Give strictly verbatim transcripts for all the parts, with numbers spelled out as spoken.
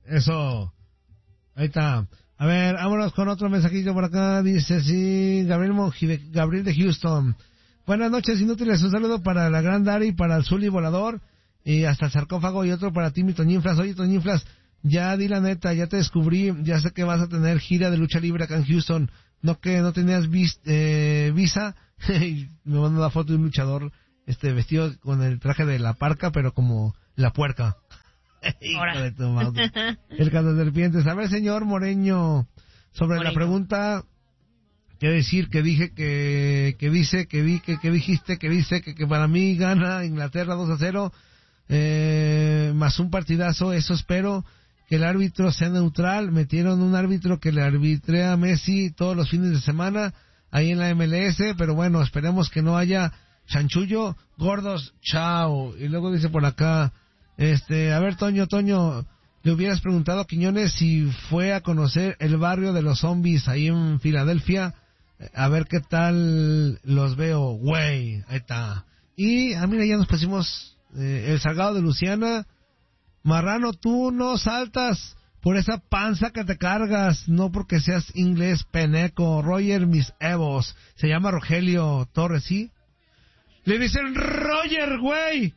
Eso. Ahí está. A ver, vámonos con otro mensajito por acá. Dice, sí, Gabriel Monji, de, Gabriel de Houston. Buenas noches, inútiles. Un saludo para la Gran Dari, para el Zully Volador, y hasta el sarcófago, y otro para ti, mi Toñinflas. Oye, Toñinflas, ya di la neta, ya te descubrí, ya sé que vas a tener gira de lucha libre acá en Houston. No que no tenías vis, eh, visa. Me mandó una foto de un luchador este vestido con el traje de la parca, pero como la puerca. Hijo de tu madre. El cazadserpientes. A ver, señor Moreño, sobre Moreño. La pregunta, ¿qué decir? Que dije que, que dice, que vi, que, que dijiste, que dice que, que para mí gana Inglaterra dos a cero, eh, más un partidazo, eso espero. Que el árbitro sea neutral. Metieron un árbitro que le arbitrea a Messi todos los fines de semana ahí en la M L S, pero bueno, esperemos que no haya chanchullo. Gordos, chao. Y luego dice por acá, este, a ver, Toño, Toño, le hubieras preguntado a Quiñones si fue a conocer el barrio de los zombies ahí en Filadelfia, a ver qué tal los veo, güey, ahí está. Y, ah, mira, ya nos pusimos eh, el Salgado de Luciana. Marrano, tú no saltas por esa panza que te cargas, no porque seas inglés peneco. Roger, mis evos. Se llama Rogelio Torres, ¿sí? Le dicen Roger, güey.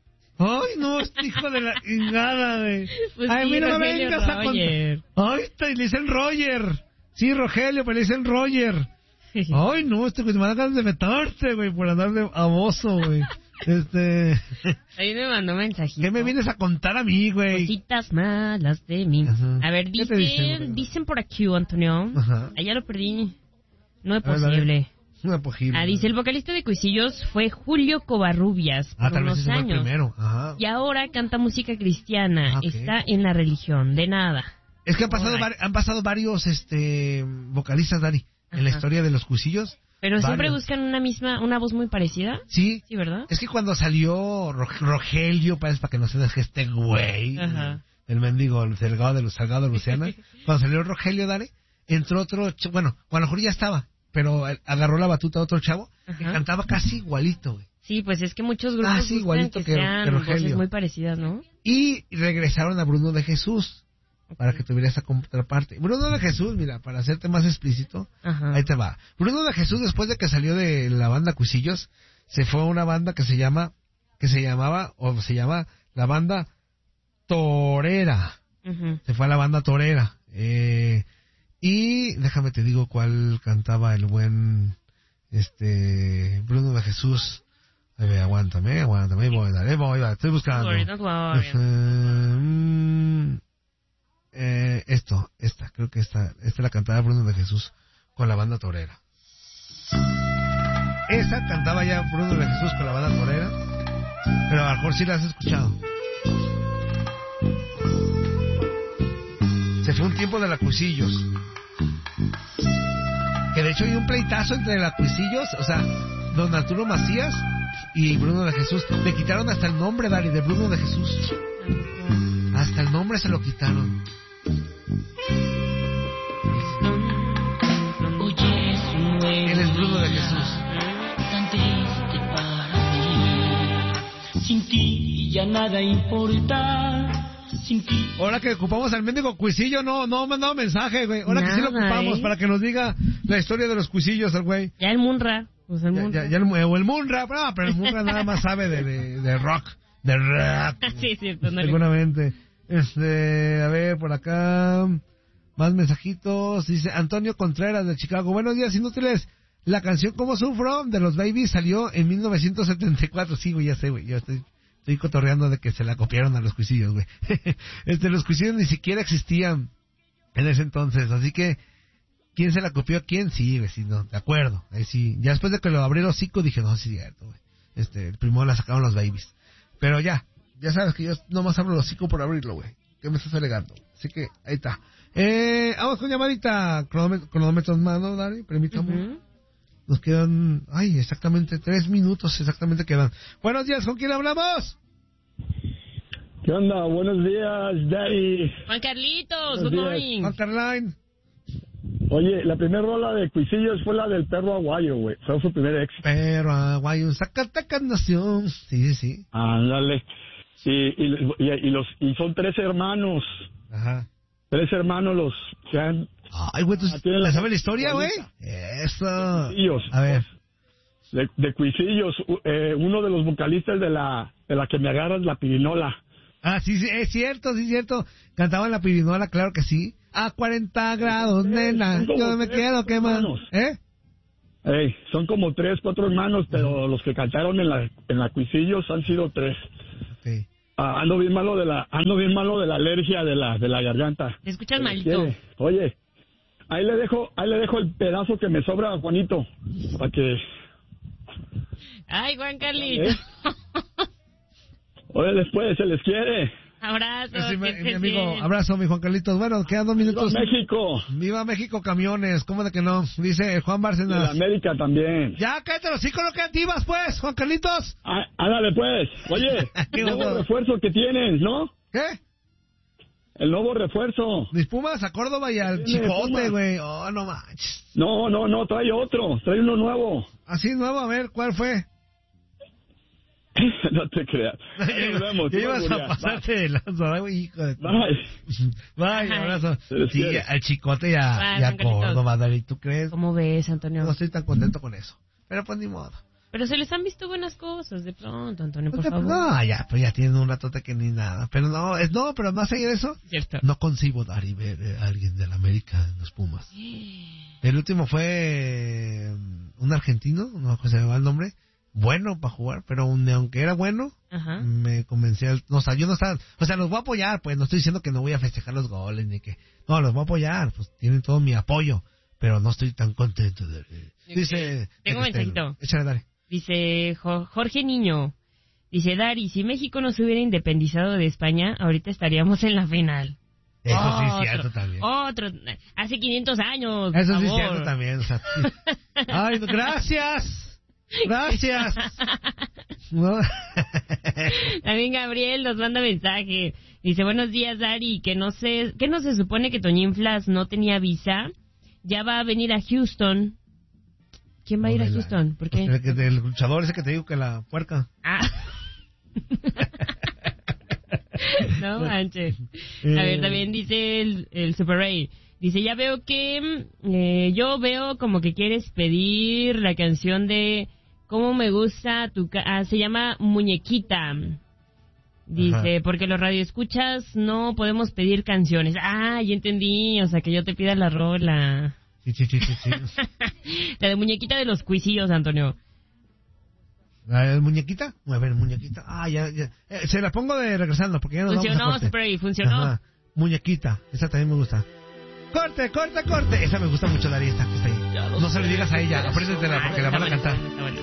Ay, no, este hijo de la chingada, güey. Pues ay, sí, mira, no Rogelio, vengas a Roger. contar. Ay, te, le dicen Roger. Sí, Rogelio, pero le dicen Roger. Ay, no, este güey, me da ganas de meterte, güey, por andar de amoso, güey. Este... Ahí me mandó mensajito. ¿Qué me vienes a contar a mí, güey? Cositas malas de mí. Ajá. A ver, dicen, dicen, dicen por aquí, Antonio. Ajá. Allá lo perdí. No es posible. No es posible. Ah, dice, el vocalista de Cuisillos fue Julio Covarrubias por ah, unos años. Primero. Ajá. Y ahora canta música cristiana. Ah, okay. Está en la religión, de nada. Es que han pasado, right. han pasado varios este vocalistas, Dani, Ajá. en la historia de los Cuisillos. Pero varios. Siempre buscan una misma, una voz muy parecida. Sí. Sí, ¿verdad? Es que cuando salió Rogelio, para que no se deje este güey, Ajá. el mendigo, el Salgado de los Salgado de Luciana, cuando salió Rogelio, Dani, entró otro, ch- bueno, a lo mejor ya estaba, pero agarró la batuta a otro chavo, Ajá. que cantaba casi igualito, güey. Sí, pues es que muchos grupos casi igualito que, que sean que Rogelio. Voces muy parecidas, ¿no? Y regresaron a Bruno de Jesús. Para que tuviera esa contraparte. Bruno de Jesús, mira, para hacerte más explícito, Ajá. ahí te va. Bruno de Jesús, después de que salió de la banda Cuisillos, se fue a una banda que se llama, que se llamaba, o se llama, la banda Torera. Uh-huh. Se fue a la banda Torera. Eh, y déjame te digo cuál cantaba el buen, este, Bruno de Jesús. Ay, ve, aguántame, aguántame, voy, dale, voy, voy, estoy buscando. Uh, Eh, esto, esta, creo que esta, esta la cantaba Bruno de Jesús con la banda Torera. Esa cantaba ya Bruno de Jesús con la banda Torera, pero a lo mejor sí la has escuchado. Se fue un tiempo de la Cuisillos, que de hecho hay un pleitazo entre la Cuisillos, o sea, don Arturo Macías y Bruno de Jesús. Le quitaron hasta el nombre, Dari, de Bruno de Jesús. Hasta el nombre se lo quitaron. Él es Bruno de Jesús. Tan triste para mí. Sin ti ya nada importa. Sin ti. Ahora que ocupamos al mendigo Cuisillo, no, no ha mandado mensaje, güey. Ahora nada, que sí lo ocupamos, eh. para que nos diga la historia de los Cuisillos, el güey. Ya el Munra. Pues el Munra. Ya, ya, ya el, o el Munra, no, pero el Munra nada más sabe de, de, de rock. De rock. Sí, sí, no seguramente. Este, a ver, por acá, más mensajitos. Dice Antonio Contreras de Chicago. Buenos días, inútiles. La canción Como Sufro de los Babies salió en mil novecientos setenta y cuatro. Sí, güey, ya sé, güey. Yo estoy, estoy cotorreando de que se la copiaron a los Cuisillos, güey. Este, los Cuisillos ni siquiera existían en ese entonces. Así que, ¿quién se la copió a quién? Sí, güey, sí, no, de acuerdo. Ahí sí. Ya después de que lo abrí el hocico, dije, no, sí, cierto, güey. Este, el primero la sacaron los Babies. Pero ya. Ya sabes que yo nomás abro el hocico por abrirlo, güey. ¿Qué me estás alegando? Así que, ahí está. Eh, vamos con llamadita. Cronómetro, cronómetro en mano, Dari, permítame. Uh-huh. Nos quedan, ay, exactamente tres minutos, exactamente quedan. Buenos días, ¿con quién hablamos? ¿Qué onda? Buenos días, Dari. Juan Carlitos, good morning. Juan Carline. Oye, la primera rola de Cuisillos fue la del Perro Aguayo, güey. Fue su primer éxito. Perro Aguayo, Zacatecas Nación. Sí, sí, sí. Ándale. Y, y, y, y, los, y son tres hermanos. Ajá. Tres hermanos los que han... Ay, güey, ¿tú le sabes la historia, güey? Eso. Cuisillos. A ver. De, de Cuisillos, eh, uno de los vocalistas de la de la que me agarras la pirinola. Ah, sí, sí, es cierto, sí, es cierto. Cantaban la pirinola, claro que sí. A cuarenta grados, nena, yo me quedo quemando. ¿Eh? Ey, son como tres, cuatro hermanos, pero los que cantaron en la en la Cuisillos han sido tres. Sí. Ah, ando bien malo de la ando bien malo de la alergia de la de la garganta. Te escuchas malito. Oye, ahí le dejo ahí le dejo el pedazo que me sobra a Juanito para que. Ay, Juan Carlito. ¿Eh? Oye, después se les quiere. Abrazo. Sí, mi, mi amigo, abrazo, mi Juan Carlitos. Bueno, quedan dos minutos. ¡Viva México! ¡Viva México, camiones! ¿Cómo de que no? Dice Juan Bárcenas. De América también. Ya, cállate los hijos, lo que activas, pues, Juan Carlitos. Ah, ándale, pues. Oye, el nuevo refuerzo que tienes, ¿no? ¿Qué? El nuevo refuerzo. Mis Pumas a Córdoba y al Chicote, güey. Oh, no manches. No, no, no, trae otro. Trae uno nuevo. ¿Así nuevo? A ver, ¿cuál fue? No te creas. Nos vemos. ¿Qué ibas a pasarte de lanza, güey? Hijo de... Bye. Bye, abrazo. Sí, al Chicote y a, Bye, y a Córdoba, David, ¿tú crees? ¿Cómo ves, Antonio? No estoy tan contento con eso. Pero pues ni modo. Pero se les han visto buenas cosas de pronto, Antonio, por Porque, favor. No, ya, pues ya tienen un ratote que ni nada. Pero no, es no, pero más allá de eso, Cierto. No concibo dar y ver a alguien de la América en los Pumas. El último fue eh, un argentino, no sé se me va el nombre, bueno para jugar, pero un, aunque era bueno, Ajá. me convencía, no, o sea, yo no estaba, o sea, los voy a apoyar, pues no estoy diciendo que no voy a festejar los goles, ni que, no, los voy a apoyar, pues tienen todo mi apoyo, pero no estoy tan contento. De, de, okay. Dice, tengo un mensajito. Échale, dale. Dice Jorge Niño, dice Dari, si México no se hubiera independizado de España, ahorita estaríamos en la final. Eso otro, sí es cierto también. Otro, hace quinientos años. Eso por sí es favor. cierto también. O sea, sí. Ay, gracias. Gracias. No. También Gabriel nos manda mensaje. Dice, buenos días, Dari, que no sé, que no se supone que Toñinflas no tenía visa. Ya va a venir a Houston. ¿Quién va a ir a Houston? ¿Por qué? El, el luchador ese que te digo que la puerca. Ah. No manches. A ver, también dice el, el Super Ray. Dice, ya veo que... Eh, yo veo como que quieres pedir la canción de... ¿Cómo me gusta tu... Ca ah, se llama Muñequita. Dice, ajá, porque los radioescuchas no podemos pedir canciones. Ah, ya entendí. O sea, que yo te pida la rola. Sí, sí, sí, sí, sí. La de Muñequita de los Cuisillos, Antonio. ¿La muñequita? A ver, muñequita. Ah, ya, ya. Eh, se la pongo de regresando porque ya nos funcionó, vamos a corte. Spray, funcionó. Ajá. Muñequita, esa también me gusta. Corte, corte, corte. Esa me gusta mucho, Daría, esta que está ahí. No se le digas a ella, apréndetela porque ah, la van a cantar. Bueno,